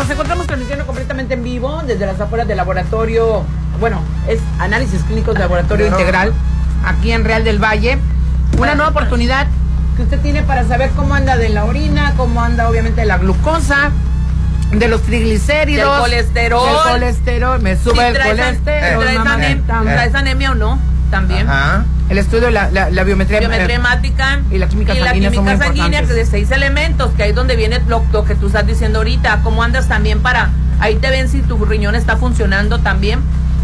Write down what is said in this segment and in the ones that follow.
nos encontramos transmitiendo completamente en vivo desde las afueras del laboratorio, bueno, es Análisis Clínicos de Laboratorio Integral, aquí en Real del Valle. Una nueva oportunidad que usted tiene para saber cómo anda de la orina, cómo anda obviamente la glucosa, de los triglicéridos, del colesterol, me sube si el colesterol, traes anemia o no, también. Ajá. El estudio, la biometría hemática y la química sanguínea son muy importantes. De 6 elementos, que ahí es donde viene lo que tú estás diciendo ahorita, cómo andas también para, ahí te ven si tu riñón está funcionando también.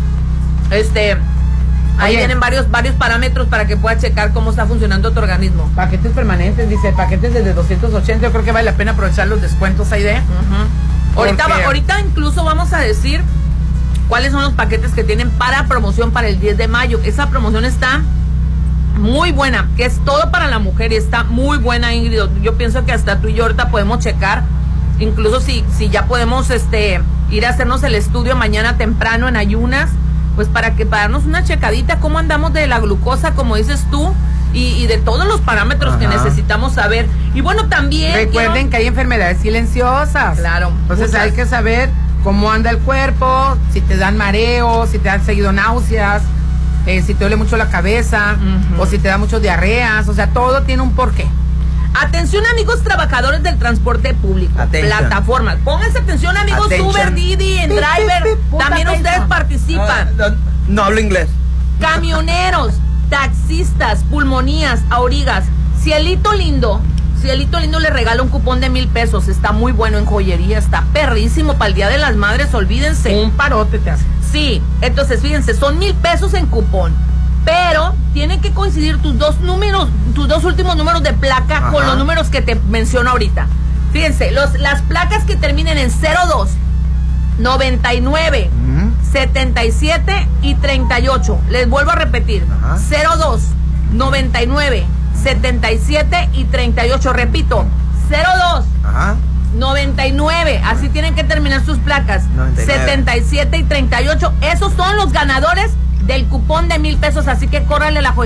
Ahí vienen varios parámetros para que puedas checar cómo está funcionando tu organismo. Paquetes permanentes, dice, paquetes desde 280, yo creo que vale la pena aprovechar los descuentos ahí de. Ahorita incluso vamos a decir cuáles son los paquetes que tienen para promoción para el 10 de mayo. Esa promoción está muy buena, que es todo para la mujer y está muy buena, Ingrid. Yo pienso que hasta tú y yo ahorita podemos checar, incluso si ya podemos ir a hacernos el estudio mañana temprano en ayunas, pues para darnos una checadita cómo andamos de la glucosa, como dices tú, y de todos los parámetros que necesitamos saber. Y bueno, también recuerden que hay enfermedades silenciosas. Claro. Entonces hay que saber cómo anda el cuerpo, si te dan mareos, si te han seguido náuseas, si te duele mucho la cabeza, o si te da muchas diarreas, o sea, todo tiene un porqué. Atención, amigos trabajadores del transporte público, plataformas. Pónganse atención, amigos, Uber, Didi, en Driver, también ustedes participan. No hablo inglés. Camioneros, taxistas, pulmonías, aurigas. Cielito Lindo le regala un cupón de 1,000 pesos. Está muy bueno en joyería, está perrísimo para el Día de las Madres, olvídense. Un parote te hace. Sí, entonces fíjense, son 1,000 pesos en cupón, pero tienen que coincidir tus dos últimos números de placa con los números que te menciono ahorita. Fíjense, las placas que terminen en 02, 99, 77 y 38. Les vuelvo a repetir, 02, 99, 77 y 38. Repito, 02, 99, así tienen que terminar sus placas. 99. 77 y 38, esos son los ganadores del cupón de 1,000 pesos, así que córrale la joya.